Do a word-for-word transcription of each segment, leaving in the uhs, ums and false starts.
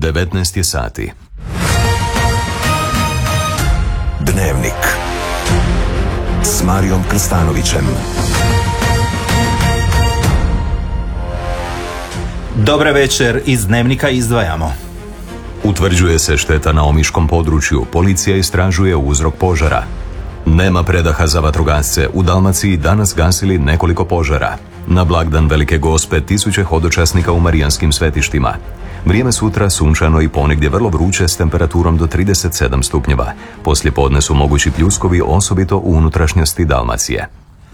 devetnaest je sati. Dnevnik s Marijom Krstanovićem. Dobar večer, iz Dnevnika izdvajamo. Utvrđuje se šteta na omiškom području, policija istražuje uzrok požara. Nema predaha za vatrogasce, u Dalmaciji danas gasili nekoliko požara. Na blagdan Velike Gospe tisuće hodočasnika u marijanskim svetištima. Vrijeme sutra sunčano i ponegdje vrlo vruće s temperaturom do trideset sedam stupnjeva. Poslije podne su mogući pljuskovi, osobito u unutrašnjosti Dalmacije.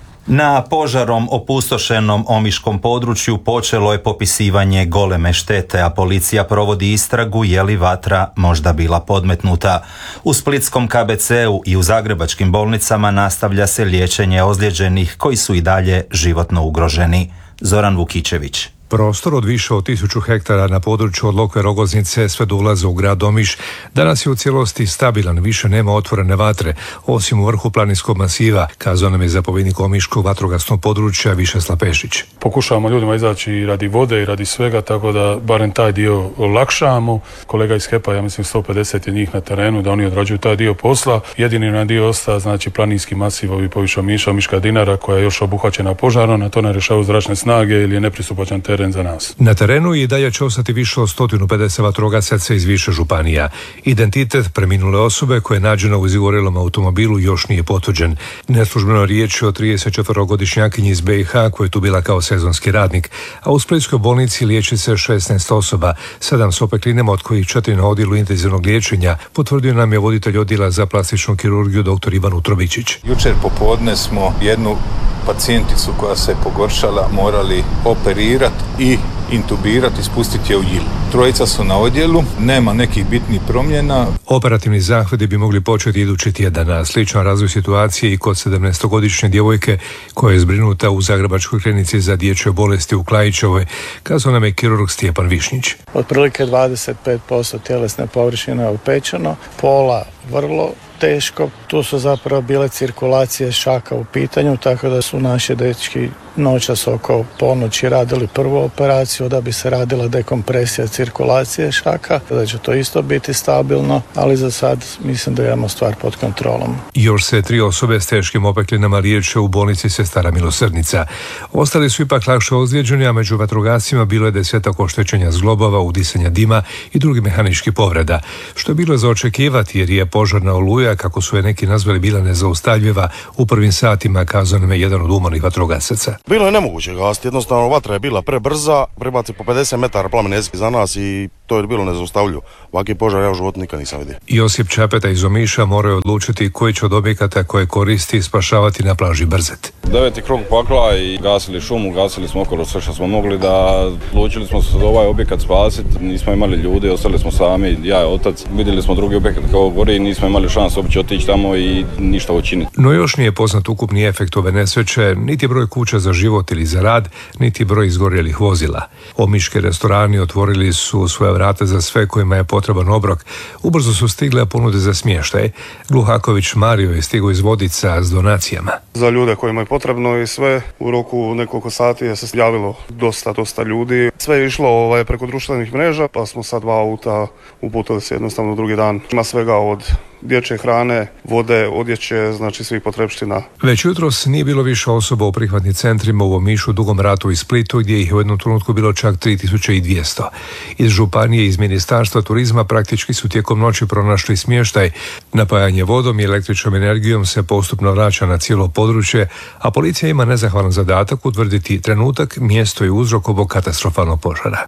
Na požarom opustošenom omiškom području počelo je popisivanje goleme štete, a policija provodi istragu je li vatra možda bila podmetnuta. U splitskom K B C-u i u zagrebačkim bolnicama nastavlja se liječenje ozlijeđenih koji su i dalje životno ugroženi. Zoran Vukičević. Prostor od više od tisuću hektara na području od Lokve Rogoznice sve do ulaza u grad Omiš danas je u cijelosti stabilan, više nema otvorene vatre, osim u vrhu planinskog masiva, kazao nam je zapovjednik Omiškog vatrogasnog područja Višeslav Pešić. Pokušavamo ljudima izaći i radi vode i radi svega, tako da barem taj dio olakšamo. Kolega iz H E P-a, ja mislim sto pedeset je njih na terenu, da oni odrađuju taj dio posla. Jedini na dio ostaje, znači planinski masiv, ovi poviše Omiša, Omiška Dinara, koja je još obuhvaćena požarom, na to ne rješavaju zračne snage ili je nepristupačan teren za nas. Na terenu i dalje će ostati više od sto pedeset vatrogasaca iz više županija. Identitet preminule osobe koja je nađena u izgorelom automobilu još nije potvrđen. Neslužbeno riječ je o tridesetčetverogodišnjakinji iz B i H koja je tu bila kao sezonski radnik, a u splitskoj bolnici liječi se šesnaest osoba, sedam s opeklinama od kojih četiri na odjelu intenzivnog liječenja, potvrdio nam je voditelj odjela za plastičnu kirurgiju dr. Ivan Utrovičić. Jučer popodne smo jednu pacijenticu koja se pogoršala morali operirati i intubirati, spustiti je u Jilu. Trojica su na odjelu, nema nekih bitnih promjena. Operativni zahvati bi mogli početi idući tjedan, a sličan razvoj situacije i kod sedamnaestogodišnje djevojke koja je zbrinuta u Zagrebačkoj klinici za dječje bolesti u Klajićevoj, kazao nam je kirurg Stjepan Višnjić. Otprilike dvadeset pet posto tjelesne površine je opečeno, pola vrlo teško, tu su zapravo bile cirkulacije šaka u pitanju, tako da su naši dečki noćas oko ponoći radili prvu operaciju da bi se radila dekompresija cirkulacije šaka, da će to isto biti stabilno, ali za sad mislim da imamo stvar pod kontrolom. Još se tri osobe s teškim opeklinama liječe u bolnici Sestara Milosrdnica. Ostali su ipak lakše ozlijeđeni, a među vatrogascima bilo je desetak oštećenja zglobova, udisanja dima i drugih mehaničkih povreda, što je bilo za očekivati jer je požarna oluja, kako su je neki nazvali, bila nezaustavljiva u prvim satima, kazao nam je jedan od umornih vatrogasaca. Bilo je nemoguće gasiti, jednostavno vatra je bila prebrza, prebaci po pedeset metara plamen za nas i to je bilo nezaustavljivo. Ovakvi požar ja u životu nikad nisam vidio. Josip Čapeta iz Omiša moraju odlučiti koji će od objekata koje koristi spašavati na plaži Brzet. Deveti krug pakla i gasili šumu, gasili smo okolo sve što smo mogli, da odlučili smo se da ovaj objekat spasiti, nismo imali ljudi, ostali smo sami, ja i otac, vidjeli smo drugi objekat kao gori i nismo imali šans uopće otići tamo i ništa učiniti. No još nije poznat ukupni efekt ove nesreće, niti broj kuća za život ili za rad, niti broj izgorjelih vozila. Omiški restorani otvorili su svoja vrata za sve kojima je potreban obrok. Ubrzo su stigle ponude za smještaj. Gluhaković Mario je stigao iz Vodica s donacijama. Za ljude kojima je potrebno i sve, u roku nekoliko sati je se javilo dosta, dosta ljudi. Sve je išlo ovaj, preko društvenih mreža, pa smo sad dva auta uputili se jednostavno drugi dan. Ima svega od dječje hrane, vode, odjeće, znači svih potrebština. Već jutros nije bilo više osoba u prihvatnim centrima u Omišu, Dugom Ratu i Splitu, gdje ih je u jednom trenutku bilo čak tri tisuće dvjesto. Iz županije i iz Ministarstva turizma praktički su tijekom noći pronašli smještaj. Napajanje vodom i električnom energijom se postupno vraća na cijelo područje, a policija ima nezahvalan zadatak utvrditi trenutak, mjesto i uzrok ovog katastrofalnog požara.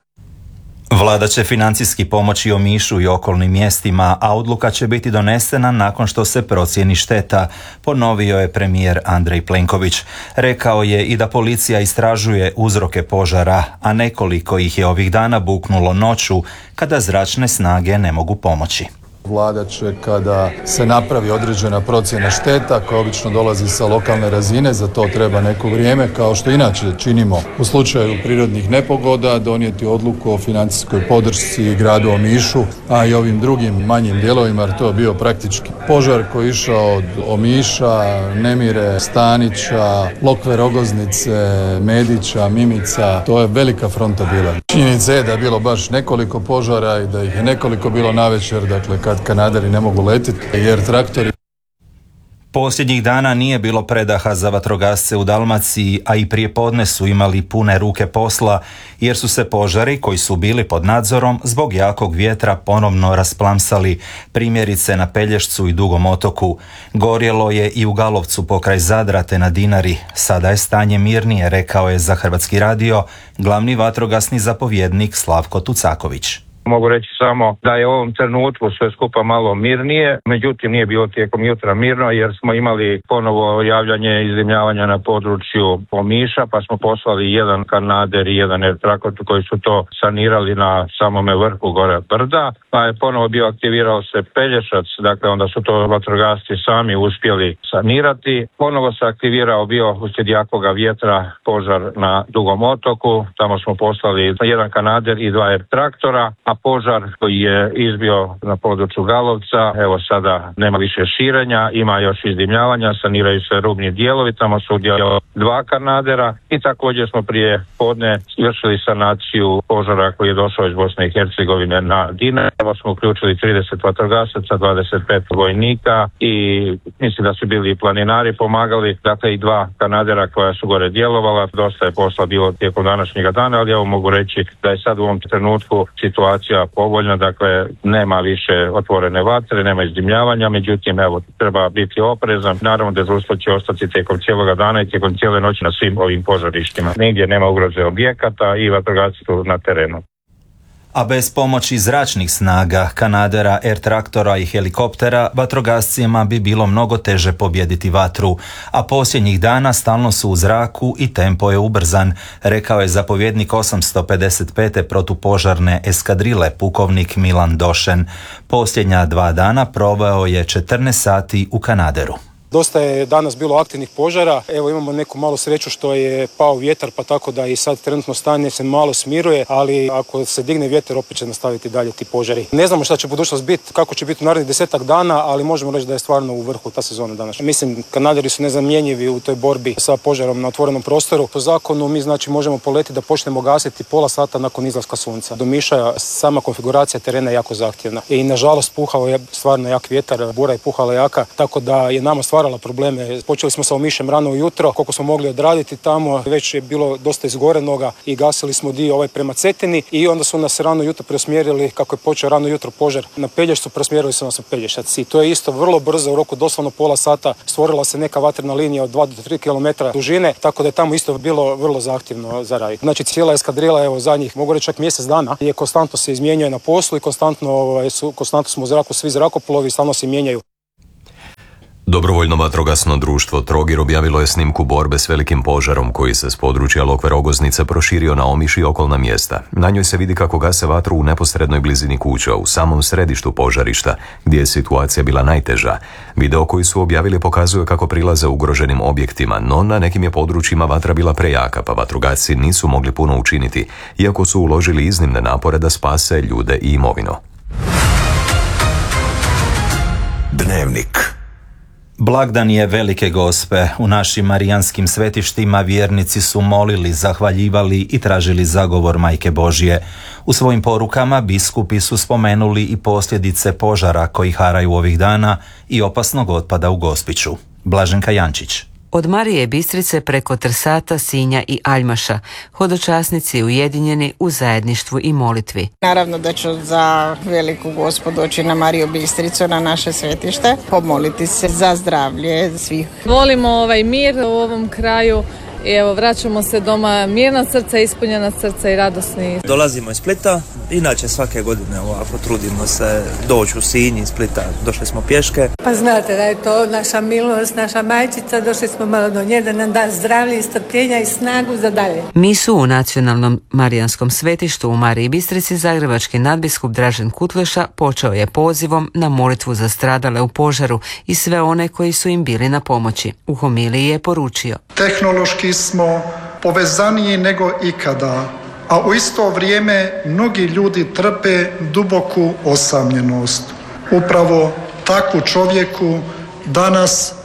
Vlada će financijski pomoći Omišu i okolnim mjestima, a odluka će biti donesena nakon što se procijeni šteta, ponovio je premijer Andrej Plenković. Rekao je i da policija istražuje uzroke požara, a nekoliko ih je ovih dana buknulo noću kada zračne snage ne mogu pomoći. Vlada će, kada se napravi određena procjena šteta koja obično dolazi sa lokalne razine, za to treba neko vrijeme, kao što inače činimo u slučaju prirodnih nepogoda, donijeti odluku o financijskoj podršci gradu Omišu, a i ovim drugim manjim dijelovima, jer to je bio praktički požar koji je išao od Omiša, Nemire, Stanića, Lokve Rogoznice, Medića, Mimica. To je velika fronta bila. Činjenica je da je bilo baš nekoliko požara i da ih je nekoliko bilo navečer, dakle kad kanaderi ne mogu letiti jer traktori. Posljednjih dana nije bilo predaha za vatrogasce u Dalmaciji, a i prije podne su imali pune ruke posla, jer su se požari koji su bili pod nadzorom zbog jakog vjetra ponovno rasplamsali, primjerice na Pelješcu i Dugom otoku. Gorjelo je i u Galovcu pokraj Zadra te na Dinari. Sada je stanje mirnije, rekao je za Hrvatski radio glavni vatrogasni zapovjednik Slavko Tucaković. Mogu reći samo da je u ovom trenutku sve skupa malo mirnije, međutim nije bilo tijekom jutra mirno jer smo imali ponovo javljanje izdimljavanja na području Omiša, pa smo poslali jedan kanader i jedan air traktor koji su to sanirali na samome vrhu gore brda, pa je ponovo bio aktivirao se Pelješac, dakle onda su to vatrogasci sami uspjeli sanirati. Ponovo se aktivirao bio uslijed jakoga vjetra požar na Dugom otoku, tamo smo poslali jedan kanader i dva air traktora, a požar koji je izbio na području Galovca, evo sada nema više širenja, ima još izdimljavanja, saniraju se rubni dijelovi, tamo su udjelo dva kanadera i također smo prije podne vršili sanaciju požara koji je došao iz Bosne i Hercegovine na Dinari. Evo smo uključili trideset vatrogasaca, dvadeset pet vojnika i mislim da su bili i planinari pomagali, dakle i dva kanadera koja su gore djelovala. Dosta je posla bilo tijekom današnjega dana, ali evo mogu reći da je sad u ovom trenutku situacija povoljna, dakle nema više otvorene vatre, nema izdimljavanja, međutim evo treba biti oprezan. Naravno dežurstvo će ostati tijekom cijeloga dana i tijekom cijele noći na svim ovim požarištima. Nigdje nema ugroze objekata i vatrogasci su na terenu. A bez pomoći zračnih snaga, kanadera, air traktora i helikoptera, vatrogascima bi bilo mnogo teže pobijediti vatru, a posljednjih dana stalno su u zraku i tempo je ubrzan, rekao je zapovjednik osamsto pedeset pete protupožarne eskadrile pukovnik Milan Došen. Posljednja dva dana proveo je četrnaest sati u Kanaderu. Dosta je danas bilo aktivnih požara, evo imamo neku malu sreću što je pao vjetar, pa tako da i sad trenutno stanje se malo smiruje, ali ako se digne vjetar opet će nastaviti dalje ti požari. Ne znamo šta će budućnost biti, kako će biti u narednih desetak dana, ali možemo reći da je stvarno u vrhu ta sezona danas. Mislim, Kanaderi su nezamjenjivi u toj borbi sa požarom na otvorenom prostoru. Po zakonu mi znači možemo poleti da počnemo gasiti pola sata nakon izlaska sunca. Do Miša sama konfiguracija terena je jako zahtjevna i nažalost puhao je stvarno jak vjetar, bura je puhala jaka, tako da je nama stvarno probleme. Počeli smo sa Omišem rano ujutro, koliko smo mogli odraditi tamo, već je bilo dosta izgorenoga i gasili smo dio ovaj prema Cetini i onda su nas rano jutro preusmjerili, kako je počeo rano jutro požar na Pelješcu, preusmjerili su nas u Pelješac i to je isto vrlo brzo, u roku doslovno pola sata stvorila se neka vatrena linija od dva do tri kilometra dužine, tako da je tamo isto bilo vrlo zahtjevno za raditi. Znači cijela eskadrila, evo zadnjih, mogu reći čak mjesec dana, je konstantno se izmjenjuje na poslu i konstantno, ovaj, su, konstantno smo u zraku, svi zrakoplovi stalno se mijenjaju. Dobrovoljno vatrogasno društvo Trogir objavilo je snimku borbe s velikim požarom koji se s područja Lokve Rogoznice proširio na Omiš i okolna mjesta. Na njoj se vidi kako gase vatru u neposrednoj blizini kuća, u samom središtu požarišta, gdje je situacija bila najteža. Video koji su objavili pokazuje kako prilaze ugroženim objektima, no na nekim je područjima vatra bila prejaka, pa vatrogasci nisu mogli puno učiniti, iako su uložili iznimne napore da spase ljude i imovinu. Dnevnik. Blagdan je Velike Gospe. U našim marijanskim svetištima vjernici su molili, zahvaljivali i tražili zagovor Majke Božje. U svojim porukama biskupi su spomenuli i posljedice požara koji haraju ovih dana i opasnog otpada u Gospiću. Blaženka Jančić. Od Marije Bistrice preko Trsata, Sinja i Aljmaša, hodočasnici ujedinjeni u zajedništvu i molitvi. Naravno da ću za Veliku Gospu doći na Mariju Bistricu, na naše svetište, pomoliti se za zdravlje svih. Volimo ovaj mir u ovom kraju. I evo, vraćamo se doma mirna srca, ispunjena srca i radosni. Dolazimo iz Splita, inače svake godine ovako trudimo se doći u Sinj iz Splita, došli smo pješke. Pa znate da je to naša milost, naša majčica, došli smo malo do nje da nam da zdravlje i strpljenja i snagu za dalje. Misu u nacionalnom marijanskom svetištu u Mariji Bistrici zagrebački nadbiskup Dražen Kutleša počeo je pozivom na molitvu za stradale u požaru i sve one koji su im bili na pomoći. U homiliji je poručio: tehnološki smo povezaniji nego ikada, a u isto vrijeme mnogi ljudi trpe duboku osamljenost. Upravo takvu čovjeku danas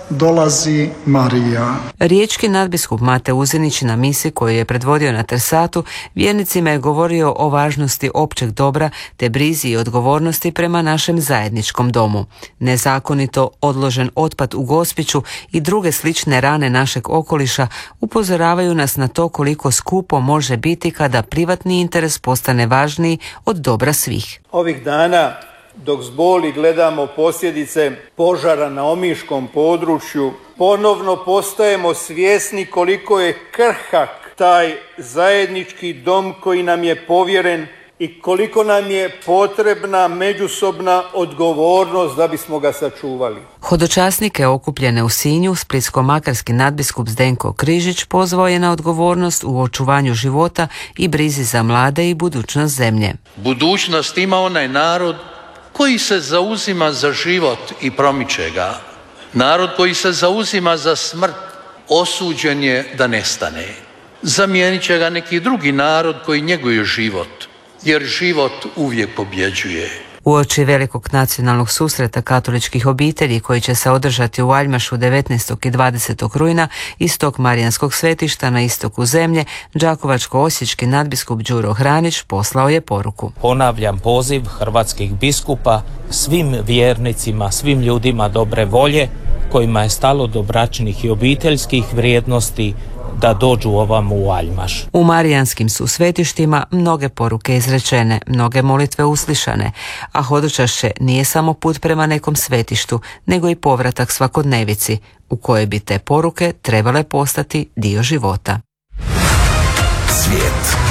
dolazi Marija. Riječki nadbiskup Mate Uzinić na misi koju je predvodio na Trsatu vjernicima je govorio o važnosti općeg dobra te brizi i odgovornosti prema našem zajedničkom domu. Nezakonito odložen otpad u Gospiću i druge slične rane našeg okoliša upozoravaju nas na to koliko skupo može biti kada privatni interes postane važniji od dobra svih. Ovih dana dok s boli gledamo posljedice požara na omiškom području, ponovno postajemo svjesni koliko je krhak taj zajednički dom koji nam je povjeren i koliko nam je potrebna međusobna odgovornost da bismo ga sačuvali. Hodočasnike okupljene u Sinju splitsko-makarski nadbiskup Zdenko Križić pozvao je na odgovornost u očuvanju života i brizi za mlade i budućnost zemlje. Budućnost ima onaj narod koji se zauzima za život i promiče ga. Narod koji se zauzima za smrt osuđen je da nestane. Zamijenit će ga neki drugi narod koji njeguje život, jer život uvijek pobjeđuje. Uoči velikog nacionalnog susreta katoličkih obitelji koji će se održati u Aljmašu devetnaestog i dvadesetog rujna iz tog marijanskog svetišta na istoku zemlje, đakovačko-osječki nadbiskup Đuro Hranić poslao je poruku. Ponavljam poziv hrvatskih biskupa svim vjernicima, svim ljudima dobre volje kojima je stalo do bračnih i obiteljskih vrijednosti da dođu ovam u Aljmaš. U marijanskim su svetištima mnoge poruke izrečene, mnoge molitve uslišane, a hodočašće nije samo put prema nekom svetištu, nego i povratak svakodnevici, u kojoj bi te poruke trebale postati dio života. Svijet.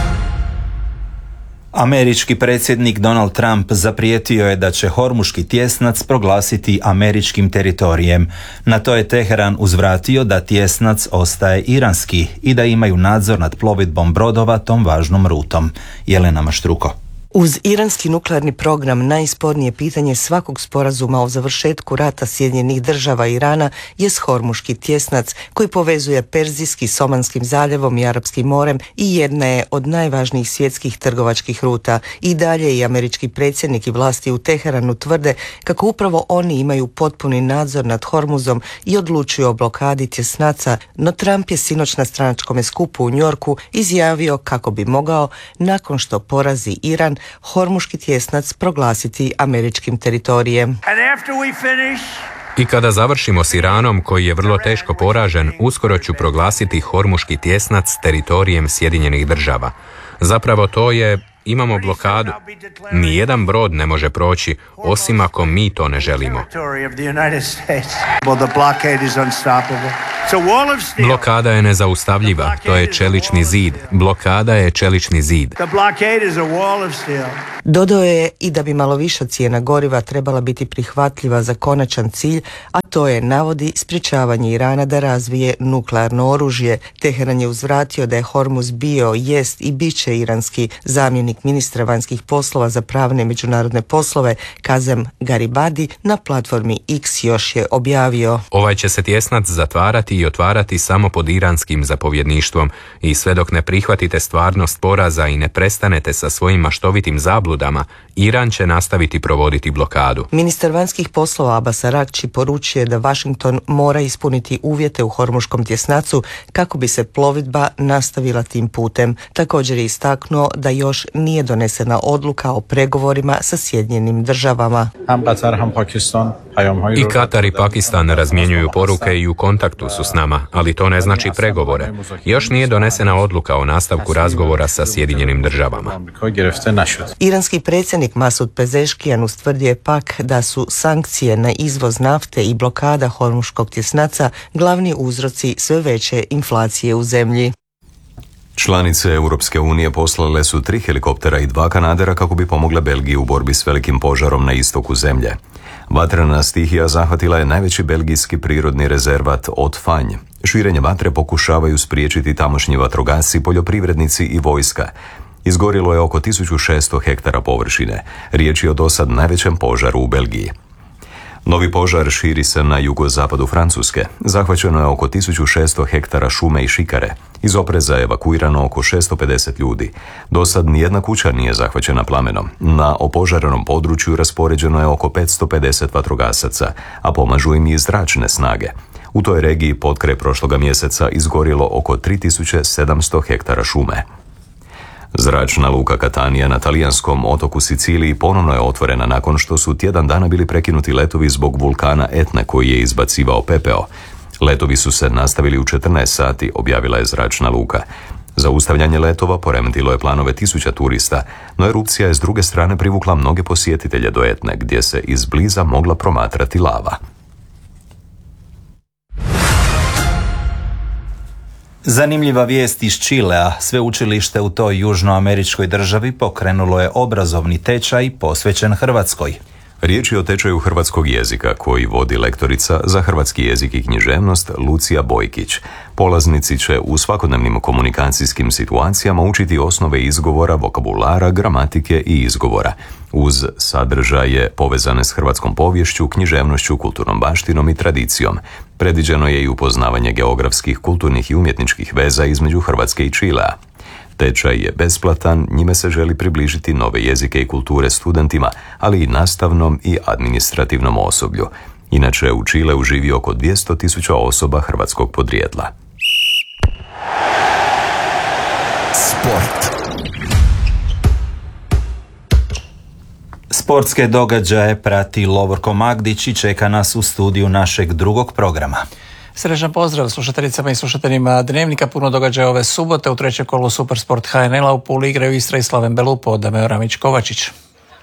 Američki predsjednik Donald Trump zaprijetio je da će Hormuški tjesnac proglasiti američkim teritorijem. Na to je Teheran uzvratio da tjesnac ostaje iranski i da imaju nadzor nad plovidbom brodova tom važnom rutom. Jelena Maštruko. Uz iranski nuklearni program najspornije pitanje svakog sporazuma o završetku rata Sjedinjenih država i Irana je Hormuški tjesnac koji povezuje Perzijski s Omanskim zaljevom i Arapskim morem i jedna je od najvažnijih svjetskih trgovačkih ruta. I dalje i američki predsjednik i vlasti u Teheranu tvrde kako upravo oni imaju potpuni nadzor nad Hormuzom i odlučuju o blokadi tjesnaca, no Trump je sinoć na stranačkom skupu u Njorku izjavio kako bi mogao, nakon što porazi Iran, Hormuški tjesnac proglasiti američkim teritorijem. I kada završimo s Iranom, koji je vrlo teško poražen, uskoro ću proglasiti Hormuški tjesnac teritorijem Sjedinjenih država. Zapravo to je, imamo blokadu. Nijedan brod ne može proći, osim ako mi to ne želimo. Blokada je nezaustavljiva, to je čelični zid. Blokada je čelični zid. Dodao je i da bi malo viša cijena goriva trebala biti prihvatljiva za konačan cilj, a to je, navodi, sprječavanje Irana da razvije nuklearno oružje. Teheran je uzvratio da je Hormuz bio, jest i bit će iranski. Zamjenik ministra vanjskih poslova za pravne i međunarodne poslove Kazem Garibadi na platformi X još je objavio: Ovaj će se tjesnac zatvarati i otvarati samo pod iranskim zapovjedništvom i sve dok ne prihvatite stvarnost poraza i ne prestanete sa svojim maštovitim zabludama, Iran će nastaviti provoditi blokadu. Ministar vanjskih poslova Abbas Araghči poručuje da Washington mora ispuniti uvjete u Hormuškom tjesnacu kako bi se plovidba nastavila tim putem. Također je istaknuo da još nije donesena odluka o pregovorima sa Sjedinjenim državama. I Katar i Pakistan razmjenjuju poruke i u kontaktu su s nama, ali to ne znači pregovore. Još nije donesena odluka o nastavku razgovora sa Sjedinjenim državama. Iranski predsjednik Masud Pezeškijan ustvrdio je pak da su sankcije na izvoz nafte i blokada Hormuškog tjesnaca glavni uzroci sve veće inflacije u zemlji. Članice Europske unije poslale su tri helikoptera i dva kanadera kako bi pomogle Belgiji u borbi s velikim požarom na istoku zemlje. Vatrena stihija zahvatila je najveći belgijski prirodni rezervat Haute-Fagne. Širenje vatre pokušavaju spriječiti tamošnji vatrogasci, poljoprivrednici i vojska. Izgorilo je oko tisuću šesto hektara površine. Riječ je o dosad najvećem požaru u Belgiji. Novi požar širi se na jugozapadu Francuske. Zahvaćeno je oko tisuću šesto hektara šume i šikare. Iz opreza je evakuirano oko šesto pedeset ljudi. Do sad nijedna kuća nije zahvaćena plamenom. Na opožarenom području raspoređeno je oko petsto pedeset vatrogasaca, a pomažu im i zračne snage. U toj regiji potkraj prošloga mjeseca izgorilo oko tri tisuće sedamsto hektara šume. Zračna luka Catania na talijanskom otoku Siciliji ponovno je otvorena nakon što su tjedan dana bili prekinuti letovi zbog vulkana Etna koji je izbacivao pepeo. Letovi su se nastavili u četrnaest sati, objavila je zračna luka. Zaustavljanje letova poremetilo je planove tisuća turista, no erupcija je s druge strane privukla mnoge posjetitelje do Etne, gdje se izbliza mogla promatrati lava. Zanimljiva vijest iz Čilea. Sveučilište u toj južnoameričkoj državi pokrenulo je obrazovni tečaj posvećen Hrvatskoj. Riječ je o tečaju hrvatskog jezika koji vodi lektorica za hrvatski jezik i književnost Lucija Bojkić. Polaznici će u svakodnevnim komunikacijskim situacijama učiti osnove izgovora, vokabulara, gramatike i izgovora, uz sadržaje povezane s hrvatskom poviješću, književnošću, kulturnom baštinom i tradicijom. Predviđeno je i upoznavanje geografskih, kulturnih i umjetničkih veza između Hrvatske i Čilea. Tečaj je besplatan, njime se želi približiti nove jezike i kulture studentima, ali i nastavnom i administrativnom osoblju. Inače, u Čileu živi oko dvjesto tisuća osoba hrvatskog podrijetla. Sport. Sportske događaje prati Lovorko Magdić i čeka nas u studiju našeg drugog programa. Srećan pozdrav slušateljicama i slušateljima Dnevnika. Puno događaja ove subote. U trećem kolu Supersport H N L-a u Puli igraju Istra i Slaven Belupo. Dameo Ramić-Kovačić.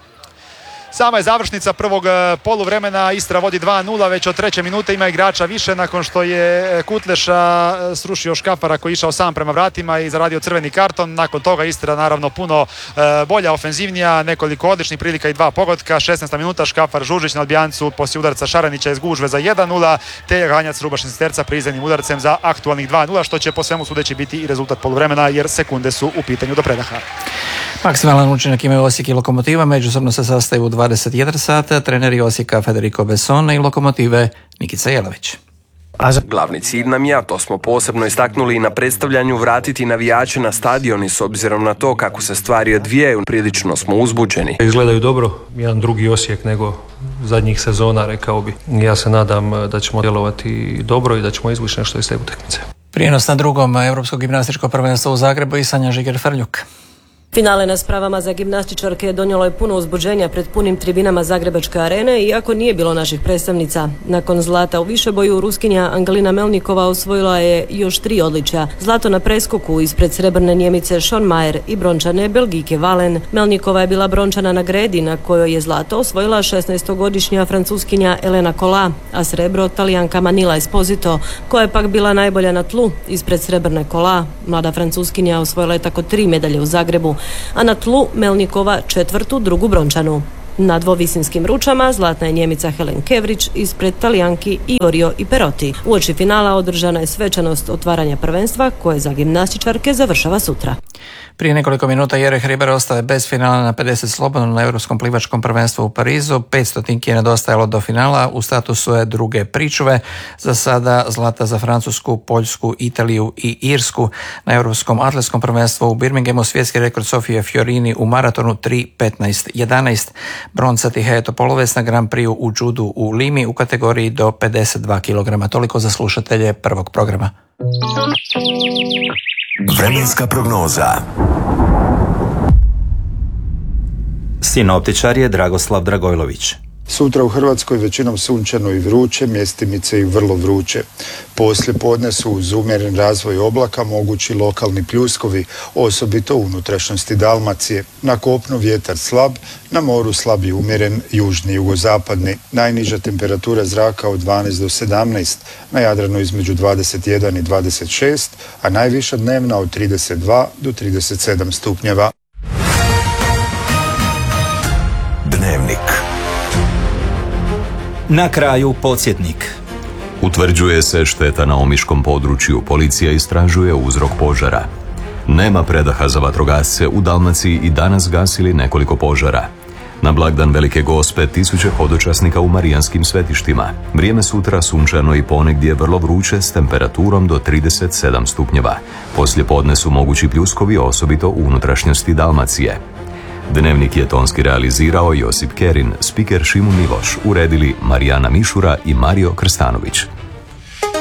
Sama je završnica prvog poluvremena, Istra vodi dva nula, već od treće minute ima igrača više nakon što je Kutleša srušio Škapara koji je išao sam prema vratima i zaradio crveni karton. Nakon toga Istra naravno puno bolja, ofenzivnija, nekoliko odličnih prilika i dva pogotka. šesnaesta minuta Škapar Žužić na odbijancu poslije udarca Šaranića iz gužve za jedan nula, te Ganjac Rubašin Sterca prizemnim udarcem za aktualnih dva nula, što će po svemu sudeći biti i rezultat poluvremena jer sekunde su u pitanju do predaha. Maksimalan učinak imaju Osijek i Lokomotiva, međusobno se sastaju u dvadeset jedan sata, treneri Osijeka Federico Besson i Lokomotive Nikica Jelavić. Glavni cilj nam je, a to smo posebno istaknuli i na predstavljanju, vratiti navijače na stadion i s obzirom na to kako se stvari odvijaju, prilično smo uzbuđeni. Izgledaju dobro, jedan drugi Osijek nego zadnjih sezona, rekao bi. Ja se nadam da ćemo djelovati dobro i da ćemo izvući nešto iz te utakmice. Prijenos na drugom Europskog gimnastičkog prvenstva u Zagrebu i Sanja Žiger-Frljuk. Finale na spravama za gimnastičarke donijelo je puno uzbuđenja pred punim tribinama Zagrebačke arene, iako nije bilo naših predstavnica. Nakon zlata u višeboju, Ruskinja Angelina Melnikova osvojila je još tri odličja. Zlato na preskoku ispred srebrne Njemice Sean Mayer i brončane Belgijke Valen. Melnikova je bila brončana na gredi na kojoj je zlato osvojila šesnaestogodišnja Francuskinja Elena Kola, a srebro Talijanka Manila Esposito, koja je pak bila najbolja na tlu ispred srebrne Kola. Mlada Francuskinja osvojila je tako tri medalje u Zagrebu, a na tlu Melnikova četvrtu, drugu brončanu. Na dvovisinskim ručama zlatna je Njemica Helen Kevrić ispred Talijanki Igorio i Perotti. Uoči finala održana je svečanost otvaranja prvenstva koje za gimnastičarke završava sutra. Prije nekoliko minuta Jere Hriber ostaje bez finala na pedeset slobodno na Europskom plivačkom prvenstvu u Parizu. petstotinki je nedostajalo do finala, u statusu je druge pričuve. Za sada zlata za Francusku, Poljsku, Italiju i Irsku. Na Europskom atletskom prvenstvu u Birminghamu svjetski rekord Sofije Fiorini u maratonu tri petnaest jedanaest. Bronca Tiheje Topoloves na Grand Prix u judu u Limi u kategoriji do pedeset dva kilograma. Toliko za slušatelje prvog programa. Vremenska prognoza. Sinoptičar je Dragoslav Dragojlović. Sutra u Hrvatskoj većinom sunčano i vruće, mjestimice i vrlo vruće. Poslije podne su uz umjeren razvoj oblaka mogući lokalni pljuskovi, osobito u unutrašnjosti Dalmacije. Na kopnu vjetar slab, na moru slab i umjeren, južni i jugozapadni. Najniža temperatura zraka od dvanaest do sedamnaest, na Jadranu između dvadeset jedan i dvadeset šest, a najviša dnevna od trideset dva do trideset sedam stupnjeva. Dnevnik. Na kraju podsjetnik. Utvrđuje se šteta na omiškom području, policija istražuje uzrok požara. Nema predaha za vatrogasce, u Dalmaciji i danas gasili nekoliko požara. Na blagdan Velike Gospe tisuće hodočasnika u marijanskim svetištima. Vrijeme sutra sunčano i ponegdje vrlo vruće s temperaturom do trideset sedam stupnjeva. Poslije podne su mogući pljuskovi, osobito u unutrašnjosti Dalmacije. Dnevnik je tonski realizirao Josip Kerin, spiker Šimun Miloš, uredili Marijana Mišura i Mario Krstanović.